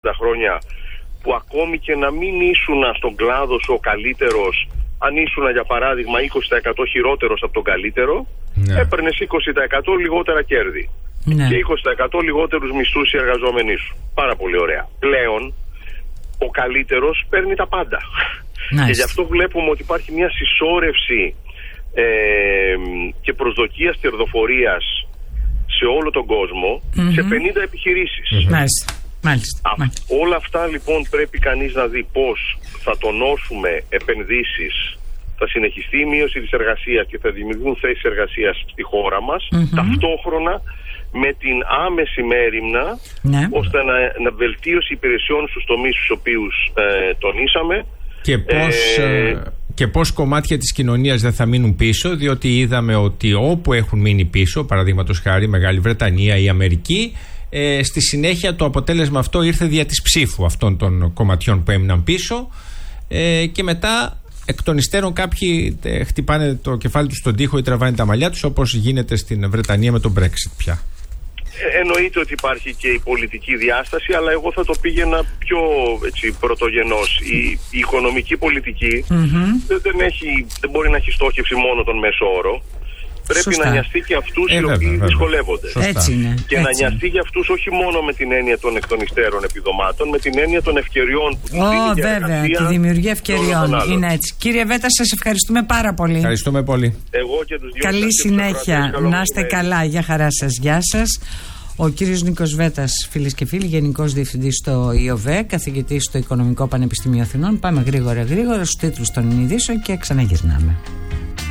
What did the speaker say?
χρόνια που ακόμη και να μην ήσουν στον κλάδο σου ο καλύτερος, αν ήσουν για παράδειγμα 20% χειρότερος από τον καλύτερο, έπαιρνες 20% λιγότερα κέρδη. Και 20% λιγότερους μισθούς οι εργαζόμενοι σου. Πάρα πολύ ωραία. Πλέον ο καλύτερος παίρνει τα πάντα. Και γι' αυτό βλέπουμε ότι υπάρχει μια συσσόρευση και προσδοκίας κερδοφορίας σε όλο τον κόσμο, σε 50 επιχειρήσεις. Μάλιστα. Όλα αυτά λοιπόν πρέπει κανείς να δει πώς θα τονώσουμε επενδύσεις, θα συνεχιστεί η μείωση της εργασίας και θα δημιουργούν θέσεις εργασίας στη χώρα μας, ταυτόχρονα με την άμεση μέριμνα, ώστε να βελτίωση υπηρεσιών στους τομείς στους οποίους τονίσαμε. Και πώς κομμάτια της κοινωνίας δεν θα μείνουν πίσω, διότι είδαμε ότι όπου έχουν μείνει πίσω, παραδείγματος χάρη Μεγάλη Βρετανία ή Αμερική, στη συνέχεια το αποτέλεσμα αυτό ήρθε δια της ψήφου αυτών των κομματιών που έμειναν πίσω, και μετά εκ των υστέρων κάποιοι χτυπάνε το κεφάλι τους στον τοίχο ή τραβάνε τα μαλλιά τους, όπως γίνεται στην Βρετανία με τον Brexit πια. Εννοείται ότι υπάρχει και η πολιτική διάσταση, αλλά εγώ θα το πήγαινα πιο πρωτογενώς. Η οικονομική πολιτική δεν μπορεί να έχει στόχευση μόνο τον μέσο όρο. Πρέπει να νοιαστεί και αυτούς οι οποίοι δυσκολεύονται. Και να νοιαστεί για αυτούς όχι μόνο με την έννοια των εκ των υστέρων επιδομάτων, με την έννοια των ευκαιριών που τους δίνει για εργασία. Τη δημιουργία ευκαιριών. Είναι έτσι. Κύριε Βέτα, σας ευχαριστούμε πάρα πολύ. Ευχαριστούμε πολύ. Εγώ και τους δυο. Καλή συνέχεια. Να είστε καλά. Γεια χαρά σας. Γεια σας. Ο κύριος Νίκος Βέτας, φίλες και φίλοι, Γενικός Διευθυντής στο ΙΟΒΕ, καθηγητής στο Οικονομικό Πανεπιστήμιο Αθηνών. Πάμε γρήγορα στους τίτλους των ειδήσεων και ξαναγυρνάμε.